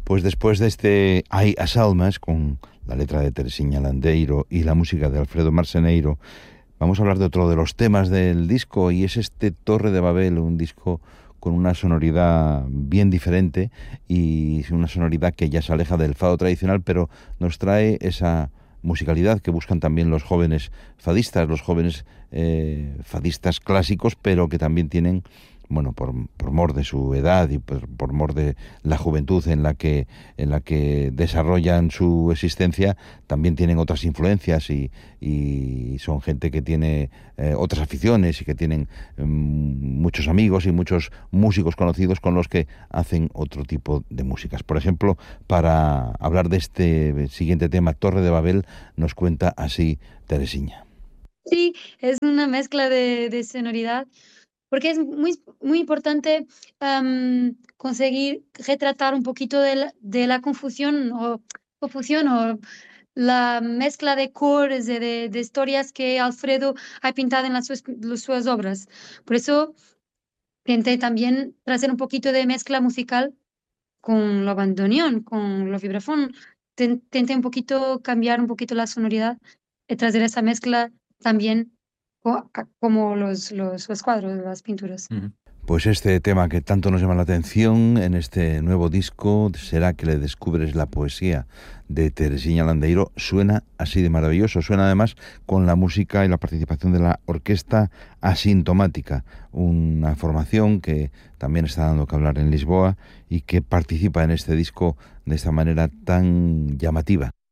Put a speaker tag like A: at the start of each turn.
A: Pues después de este Hai as almas, con la letra de Teresiña Landeiro y la música de Alfredo Marceneiro, vamos a hablar de otro de los temas del disco, y es este Torre de Babel, un disco con una sonoridad bien diferente y una sonoridad que ya se aleja del fado tradicional, pero nos trae esa musicalidad que buscan también los jóvenes fadistas, los jóvenes fadistas clásicos, pero que también tienen, bueno, por mor de su edad y por mor de la juventud en la que desarrollan su existencia, también tienen otras influencias y son gente que tiene otras aficiones y que tienen muchos amigos y muchos músicos conocidos con los que hacen otro tipo de músicas. Por ejemplo, para hablar de este siguiente tema, Torre de Babel, nos cuenta así Teresiña.
B: Sí, es una mezcla de sonoridad, porque es muy importante, conseguir retratar un poquito de la confusión o la mezcla de cores, de historias que Alfredo ha pintado en las sus obras. Por eso intenté también traer un poquito de mezcla musical con lo bandoneón, con lo vibrafón. Intenté un poquito cambiar un poquito la sonoridad y traer esa mezcla también como los cuadros, las pinturas.
A: Ujú. Pues este tema que tanto nos llama la atención en este nuevo disco, Será que le descubres la poesía, de Teresiña Landeiro, suena así de maravilloso. Suena además con la música y la participación de la Orquesta Asintomática, una formación que también está dando que hablar en Lisboa y que participa en este disco de esta manera tan llamativa.